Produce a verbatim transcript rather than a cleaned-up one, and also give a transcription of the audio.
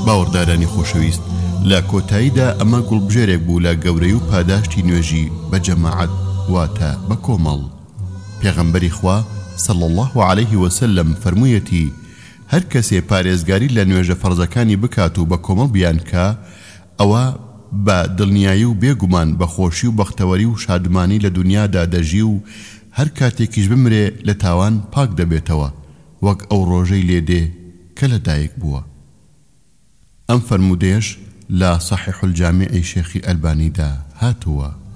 باوەڕدارانی خۆشەویست، لە کۆتاییدا ئەمە گوڵبژێرێک بوو لە گەورەی و پاداشتی نوێژی بە جەماعەت واتە بە کۆمەڵ. پێغەمبەری خوا صلی الله عليه وسلم فەرموویەتی هەر کەسێ پارێزگاری لە نوێژە فەرزەکانی بکات و بە کۆمەڵ بیان کە، ئەوە بە دڵنیایی و بێگومان بە خۆشی و بەختەوەری و شادمانی لە دنیادا دەژی و هەر کاتێکیش بمرێ لە تاوان پاک دەبێتەوە، وەک ئەو ڕۆژەی لێدێ کە لەدایک بووە. ئەم فەرمودەیەش لە صحیح الجامعی شێخی ئەلبانیدا هاتووە.